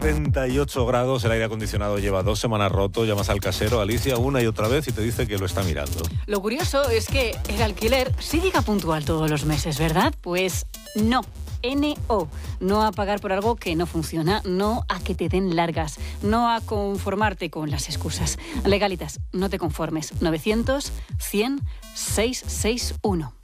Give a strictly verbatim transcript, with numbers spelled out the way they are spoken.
treinta y ocho grados, el aire acondicionado lleva dos semanas roto, llamas al casero, Alicia, una y otra vez y te dice que lo está mirando. Lo curioso es que el alquiler sí llega puntual todos los meses, ¿verdad? Pues no. N O. No a pagar por algo que no funciona, no a que te den largas, no a conformarte con las excusas. Legalitas, no te conformes. novecientos, cien, seiscientos sesenta y uno.